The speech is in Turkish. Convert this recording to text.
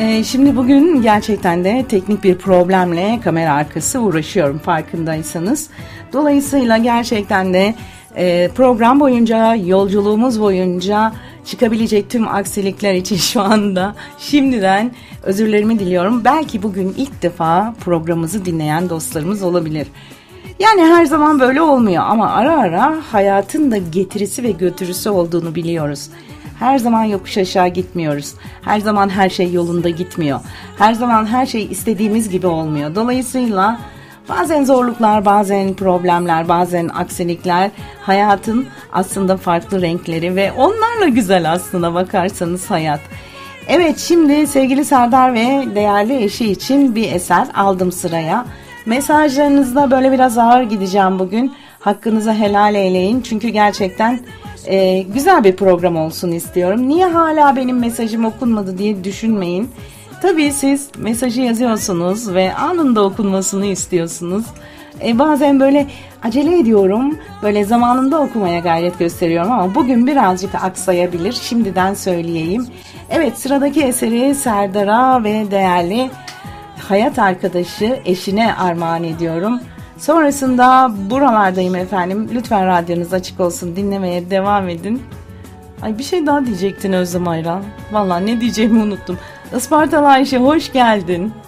Şimdi bugün gerçekten de teknik bir problemle kamera arkası uğraşıyorum farkındaysanız. Dolayısıyla gerçekten de program boyunca, yolculuğumuz boyunca çıkabilecek tüm aksilikler için şu anda şimdiden özürlerimi diliyorum. Belki bugün ilk defa programımızı dinleyen dostlarımız olabilir. Yani her zaman böyle olmuyor ama ara ara hayatın da getirisi ve götürüsü olduğunu biliyoruz. Her zaman yokuş aşağı gitmiyoruz. Her zaman her şey yolunda gitmiyor. Her zaman her şey istediğimiz gibi olmuyor. Dolayısıyla bazen zorluklar, bazen problemler, bazen aksilikler hayatın aslında farklı renkleri ve onlarla güzel aslında bakarsanız hayat. Evet, şimdi sevgili Serdar ve değerli eşi için bir eser aldım sıraya. Mesajlarınızda böyle biraz ağır gideceğim bugün. Hakkınızı helal eyleyin. Çünkü gerçekten güzel bir program olsun istiyorum. Niye hala benim mesajım okunmadı diye düşünmeyin. Tabii siz mesajı yazıyorsunuz ve anında okunmasını istiyorsunuz. Bazen böyle acele ediyorum. Böyle zamanında okumaya gayret gösteriyorum ama bugün birazcık aksayabilir. Şimdiden söyleyeyim. Evet, sıradaki eseri Serdar'a ve değerli hayat arkadaşı eşine armağan ediyorum. Sonrasında buralardayım efendim. Lütfen radyonuz açık olsun. Dinlemeye devam edin. Ay, bir şey daha diyecektin Özlem Ayran. Vallahi ne diyeceğimi unuttum. Ispartalı Ayşe, hoş geldin.